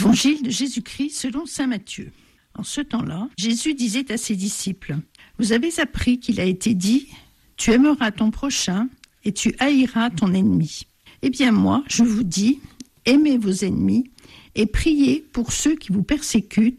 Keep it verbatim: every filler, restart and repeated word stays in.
Évangile de Jésus-Christ selon saint Matthieu. En ce temps-là, Jésus disait à ses disciples, « Vous avez appris qu'il a été dit, tu aimeras ton prochain et tu haïras ton ennemi. Eh bien moi, je vous dis, aimez vos ennemis et priez pour ceux qui vous persécutent,